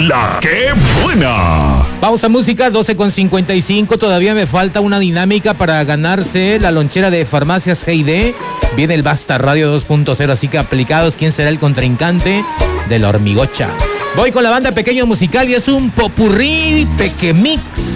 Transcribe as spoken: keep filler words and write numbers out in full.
La que buena. Pausa música, doce con cincuenta y cinco. Todavía me falta una dinámica para ganarse la lonchera de Farmacias G I D. Viene el Basta Radio dos punto cero, así que aplicados, ¿quién será el contrincante de la Hormigocha? Voy con la banda Pequeño Musical y es un popurrí pequemix